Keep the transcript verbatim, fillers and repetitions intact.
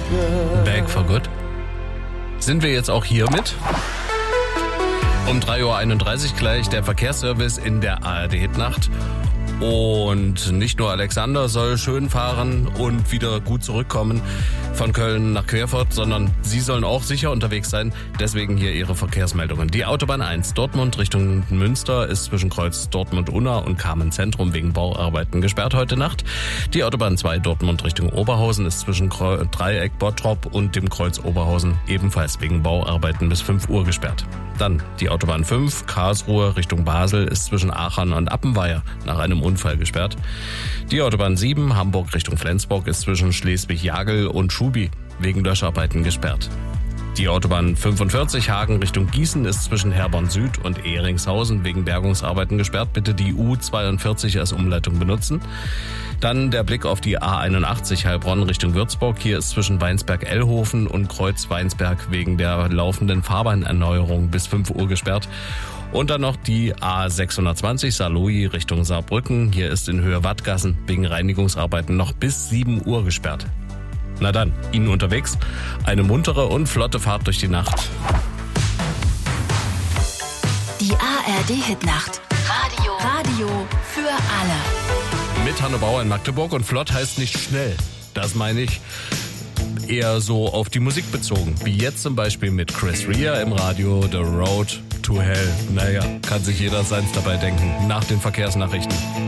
Back for Good. Sind wir jetzt auch hier mit? Um drei Uhr einunddreißig gleich der Verkehrsservice in der A R D-Hitnacht. Und nicht nur Alexander soll schön fahren und wieder gut zurückkommen von Köln nach Querfurt, sondern Sie sollen auch sicher unterwegs sein. Deswegen hier Ihre Verkehrsmeldungen. Die Autobahn eins Dortmund Richtung Münster ist zwischen Kreuz Dortmund-Unna und Kamen-Zentrum wegen Bauarbeiten gesperrt heute Nacht. Die Autobahn zwei Dortmund Richtung Oberhausen ist zwischen Dreieck Bottrop und dem Kreuz Oberhausen ebenfalls wegen Bauarbeiten bis fünf Uhr gesperrt. Dann die Autobahn fünf Karlsruhe Richtung Basel ist zwischen Aachen und Appenweier nach einem Unfall gesperrt. Die Autobahn sieben Hamburg Richtung Flensburg ist zwischen Schleswig-Jagel und Schubi wegen Löscharbeiten gesperrt. Die Autobahn fünfundvierzig Hagen Richtung Gießen ist zwischen Herborn Süd und Ehringshausen wegen Bergungsarbeiten gesperrt. Bitte die U zweiundvierzig als Umleitung benutzen. Dann der Blick auf die A einundachtzig Heilbronn Richtung Würzburg. Hier ist zwischen Weinsberg-Ellhofen und Kreuz Weinsberg wegen der laufenden Fahrbahnerneuerung bis fünf Uhr gesperrt. Und dann noch die A sechshundertzwanzig Saarlouis Richtung Saarbrücken. Hier ist in Höhe Wattgassen wegen Reinigungsarbeiten noch bis sieben Uhr gesperrt. Na dann, Ihnen unterwegs eine muntere und flotte Fahrt durch die Nacht. Die A R D-Hitnacht. Radio. Radio für alle. Mit Hanne Bauer in Magdeburg, und flott heißt nicht schnell. Das meine ich eher so auf die Musik bezogen. Wie jetzt zum Beispiel mit Chris Rea im Radio, The Road to Hell. Naja, kann sich jeder seins dabei denken. Nach den Verkehrsnachrichten.